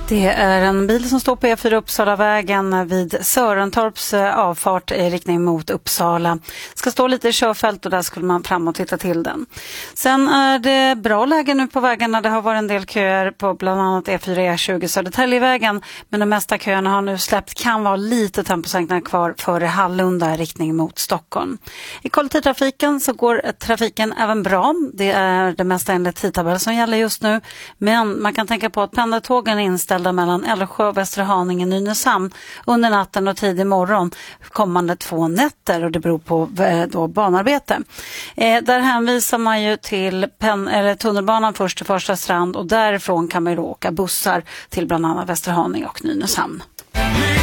Det är en bil som står på E4 Uppsalavägen vid Sörentorps avfart i riktning mot Uppsala. Ska stå lite i körfält och där skulle man framåt titta till den. Sen är det bra läge nu på vägarna. Det har varit en del köer på bland annat E4 E20 Södertäljevägen. Men de mesta köerna har nu släppt. Kan vara lite temposänkningar kvar före Hallunda i riktning mot Stockholm. I kollektivtrafiken så går trafiken även bra. Det är det mesta enligt tidtabell som gäller just nu. Men man kan tänka på att pendeltågen är inställda mellan Älvsjö, Västra Haninge, Nynäshamn under natten och tidig morgon kommande 2 nätter, och det beror på banarbete. Där hänvisar man ju till tunnelbanan först till Första strand, och därifrån kan man ju åka bussar till bland annat Västra Haninge och Nynäshamn.